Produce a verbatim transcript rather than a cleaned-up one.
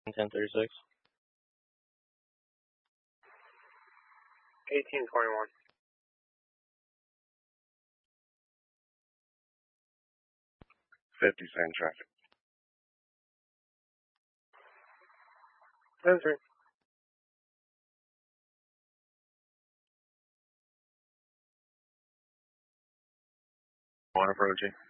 ten thirty-six. eighteen twenty-one. fifty, same traffic. ten three. One approaching.